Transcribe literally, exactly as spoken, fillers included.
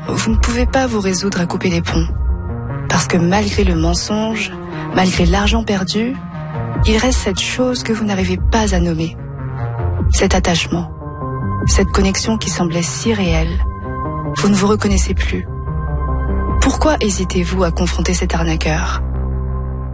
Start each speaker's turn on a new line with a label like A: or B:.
A: vous ne pouvez pas vous résoudre à couper les ponts. Parce que malgré le mensonge, malgré l'argent perdu, il reste cette chose que vous n'arrivez pas à nommer. Cet attachement, cette connexion qui semblait si réelle. Vous ne vous reconnaissez plus. Pourquoi hésitez-vous à confronter cet arnaqueur ?